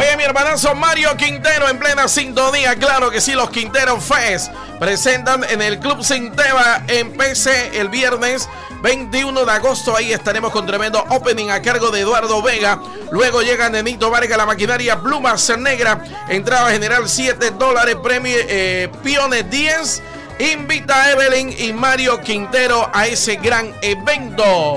Oye, mi hermanazo Mario Quintero en plena sintonía. Claro que sí, los Quintero Fest presentan en el Club Sinteva en PC el viernes 21 de agosto. Ahí estaremos con tremendo opening a cargo de Eduardo Vega. Luego llega Nenito Vargas, la maquinaria Plumas Negra. Entrada general $7, premio Piones 10. Invita a Evelyn y Mario Quintero a ese gran evento.